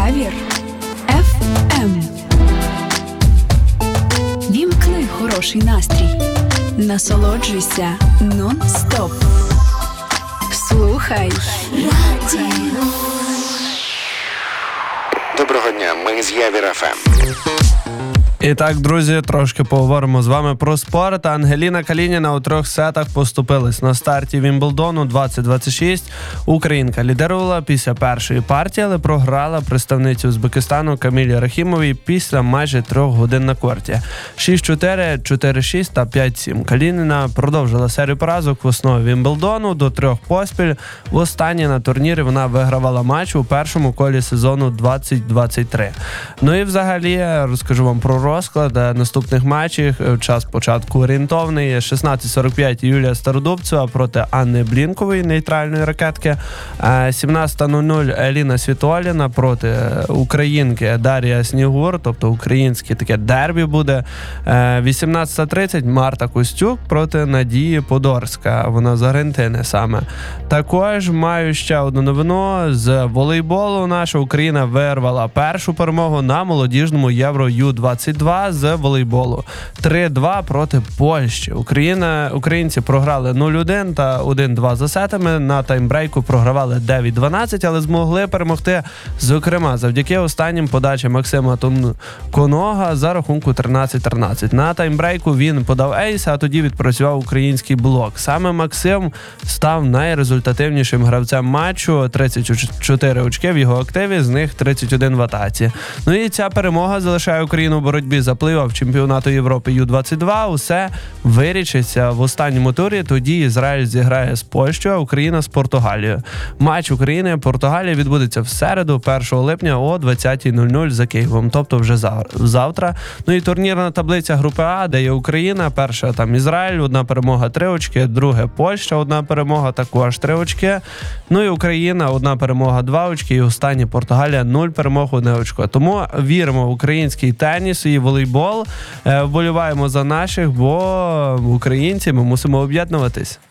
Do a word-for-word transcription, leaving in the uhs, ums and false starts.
Явір еф ем. Вімкни хороший настрій. Насолоджуйся нон-стоп. Слухай радіо. Доброго дня, ми з Явір еф ем. І так, друзі, трошки поговоримо з вами про спорт. Ангеліна Калініна у трьох сетах поступилась на старті Вімблдону двадцять двадцять шість. Українка лідерувала після першої партії, але програла представниці Узбекистану Камілі Рахімовій після майже трьох годин на корті. шість чотири, чотири шість та п'ять сім. Калініна продовжила серію поразок в основі Вімблдону до трьох поспіль. Востаннє на турнірі вона вигравала матч у першому колі сезону двадцять двадцять три. Ну і взагалі, розкажу вам про розклад наступних матчів. Час початку орієнтовний. шістнадцять сорок п'ять Юлія Стародубцева проти Анни Блінкової, нейтральної ракетки. сімнадцята нуль нуль Еліна Світоліна проти українки Дар'я Снігур, тобто українське таке дербі буде. вісімнадцята тридцять Марта Костюк проти Надії Подорська. Вона з Аргентини саме. Також маю ще одну новину. З волейболу наша Україна вирвала першу перемогу на молодіжному Євро Ю двадцять два з волейболу. три два проти Польщі. Україна, українці програли нуль один та один два за сетами. На таймбрейку програвали дев'ять дванадцять, але змогли перемогти, зокрема, завдяки останнім подачам Максима Конога за рахунку тринадцять тринадцять. На таймбрейку він подав ейс, а тоді відпрацював український блок. Саме Максим став найрезультативнішим гравцем матчу. тридцять чотири очки в його активі, з них тридцять один в атаці. Ну і ця перемога залишає Україну в боротьбі за плей-офф чемпіонату Європи Ю двадцять два. Усе вирішиться в останньому турі. Тоді Ізраїль зіграє з Польщею, а Україна з Португалією. Матч України-Португалія відбудеться в середу, першого липня о двадцята нуль нуль за Києвом, тобто вже завтра. Ну і турнірна таблиця групи А, де є Україна, перша там Ізраїль, одна перемога, три очки, друге Польща, одна перемога, також три очки. Ну і Україна, одна перемога, два очки, і останнє Португалія, нуль перемог, одне очко. Тому віримо в український теніс і волейбол, вболіваємо за наших, бо українці ми мусимо об'єднуватись.